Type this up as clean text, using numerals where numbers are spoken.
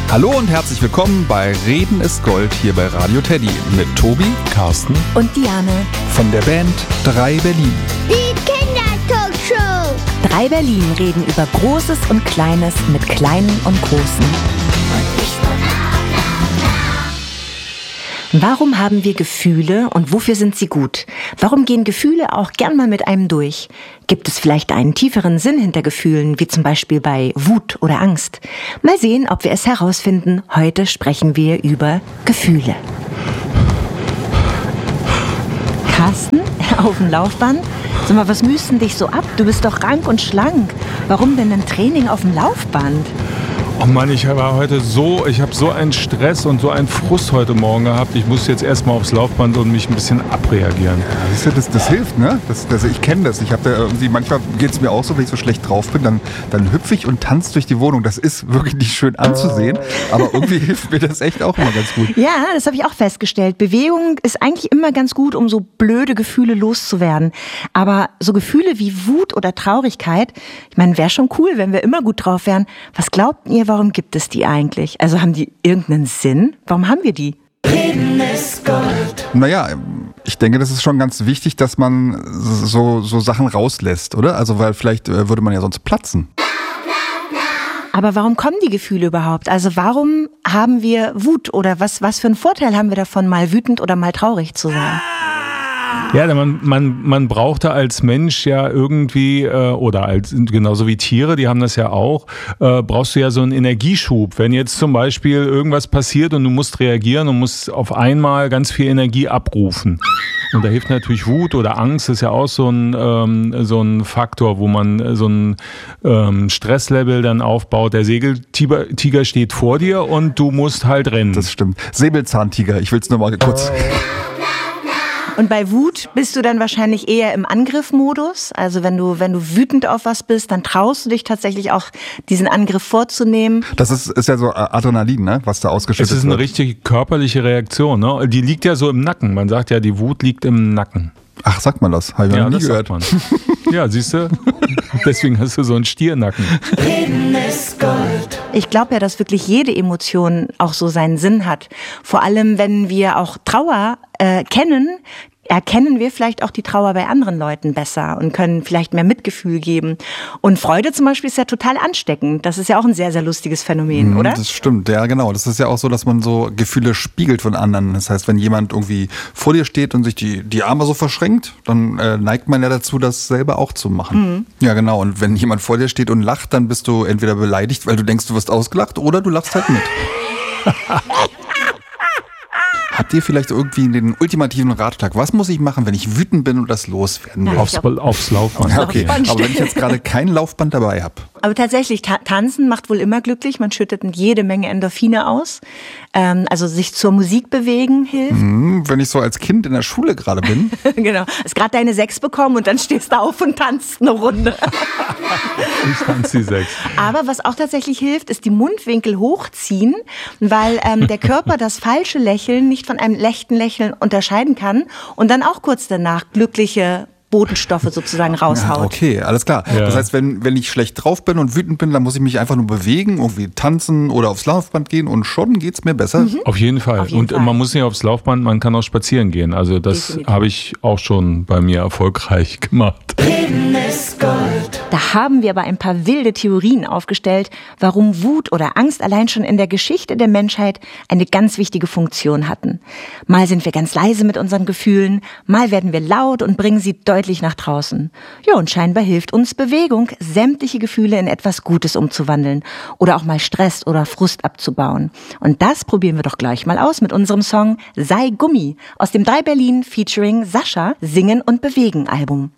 Hallo und herzlich willkommen bei Reden ist Gold hier bei Radio Teddy mit Tobi, Carsten und Diane von der Band 3 Berlin. Die Kindertalkshow. 3 Berlin reden über Großes und Kleines mit Kleinen und Großen. Warum haben wir Gefühle und wofür sind sie gut? Warum gehen Gefühle auch gern mal mit einem durch? Gibt es vielleicht einen tieferen Sinn hinter Gefühlen, wie zum Beispiel bei Wut oder Angst? Mal sehen, ob wir es herausfinden. Heute sprechen wir über Gefühle. Carsten, auf dem Laufband? Sag mal, was müsst denn dich so ab? Du bist doch rank und schlank. Warum denn ein Training auf dem Laufband? Oh Mann, ich habe so einen Stress und so einen Frust heute Morgen gehabt. Ich muss jetzt erstmal aufs Laufband und mich ein bisschen abreagieren. Ja, das hilft, ne? Ich kenne das. Ich habe da irgendwie, manchmal geht es mir auch so, wenn ich so schlecht drauf bin, dann hüpfe ich und tanze durch die Wohnung. Das ist wirklich nicht schön anzusehen, aber irgendwie hilft mir das echt auch immer ganz gut. Ja, das habe ich auch festgestellt. Bewegung ist eigentlich immer ganz gut, um so blöde Gefühle loszuwerden. Aber so Gefühle wie Wut oder Traurigkeit, ich meine, wäre schon cool, wenn wir immer gut drauf wären. Was glaubt ihr, warum gibt es die eigentlich? Also haben die irgendeinen Sinn? Warum haben wir die? Reden ist Gold. Naja, ich denke, das ist schon ganz wichtig, dass man so Sachen rauslässt, oder? Also, weil vielleicht würde man ja sonst platzen. Aber warum kommen die Gefühle überhaupt? Also warum haben wir Wut? Oder was für einen Vorteil haben wir davon, mal wütend oder mal traurig zu sein? Ja, man braucht da als Mensch ja irgendwie, genauso wie Tiere, die haben das ja auch, brauchst du ja so einen Energieschub. Wenn jetzt zum Beispiel irgendwas passiert und du musst reagieren und musst auf einmal ganz viel Energie abrufen. Und da hilft natürlich Wut oder Angst, ist ja auch so ein Faktor, wo man so ein Stresslevel dann aufbaut. Der Säbeltiger steht vor dir und du musst halt rennen. Das stimmt. Säbelzahntiger, ich will es nur mal kurz... Und bei Wut bist du dann wahrscheinlich eher im Angriffmodus. Also wenn du wütend auf was bist, dann traust du dich tatsächlich auch, diesen Angriff vorzunehmen. Das ist ja so Adrenalin, ne, was da ausgeschüttet wird. Es ist eine richtig körperliche Reaktion, ne? Die liegt ja so im Nacken. Man sagt ja, die Wut liegt im Nacken. Ach, sagt man das? Habe ich noch nie gehört. Sagt man. Ja, siehst du? Deswegen hast du so einen Stiernacken. Reden ist Gold. Ich glaube ja, dass wirklich jede Emotion auch so seinen Sinn hat. Vor allem, wenn wir auch Trauer kennen, erkennen wir vielleicht auch die Trauer bei anderen Leuten besser und können vielleicht mehr Mitgefühl geben. Und Freude zum Beispiel ist ja total ansteckend. Das ist ja auch ein sehr, sehr lustiges Phänomen, oder? Das stimmt, ja genau. Das ist ja auch so, dass man so Gefühle spiegelt von anderen. Das heißt, wenn jemand irgendwie vor dir steht und sich die Arme so verschränkt, dann neigt man ja dazu, das selber auch zu machen. Mhm. Ja genau, und wenn jemand vor dir steht und lacht, dann bist du entweder beleidigt, weil du denkst, du wirst ausgelacht, oder du lachst halt mit. Habt ihr vielleicht irgendwie den ultimativen Ratschlag? Was muss ich machen, wenn ich wütend bin und das loswerden will? Aufs Laufband. Ja, okay, aber wenn ich jetzt gerade kein Laufband dabei habe. Aber tatsächlich, tanzen macht wohl immer glücklich. Man schüttet jede Menge Endorphine aus. Also sich zur Musik bewegen hilft. Wenn ich so als Kind in der Schule gerade bin. Genau. Hast gerade deine 6 bekommen und dann stehst du auf und tanzt eine Runde. Ich tanze die 6. Aber was auch tatsächlich hilft, ist die Mundwinkel hochziehen, weil der Körper das falsche Lächeln nicht von einem echten Lächeln unterscheiden kann und dann auch kurz danach glückliche Botenstoffe sozusagen raushaut. Ja, okay, alles klar. Ja. Das heißt, wenn ich schlecht drauf bin und wütend bin, dann muss ich mich einfach nur bewegen, irgendwie tanzen oder aufs Laufband gehen und schon geht's mir besser. Mhm. Auf jeden Fall. Man muss nicht aufs Laufband, man kann auch spazieren gehen. Also das habe ich auch schon bei mir erfolgreich gemacht. Reden ist Gold. Da haben wir aber ein paar wilde Theorien aufgestellt, warum Wut oder Angst allein schon in der Geschichte der Menschheit eine ganz wichtige Funktion hatten. Mal sind wir ganz leise mit unseren Gefühlen, mal werden wir laut und bringen sie deutlich nach draußen. Ja, und scheinbar hilft uns Bewegung, sämtliche Gefühle in etwas Gutes umzuwandeln oder auch mal Stress oder Frust abzubauen. Und das probieren wir doch gleich mal aus mit unserem Song Sei Gummi aus dem 3 Berlin featuring Sascha Singen und Bewegen Album.